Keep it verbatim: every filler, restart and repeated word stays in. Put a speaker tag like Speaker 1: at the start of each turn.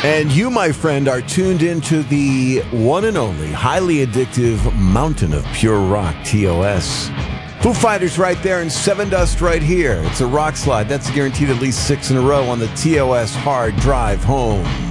Speaker 1: And you, my friend, are tuned into the one and only, highly addictive mountain of pure rock, T O S. Foo Fighters right there and Seven Dust right here. It's a rock slide. That's guaranteed at least six in a row on the T O S Hard Drive Home.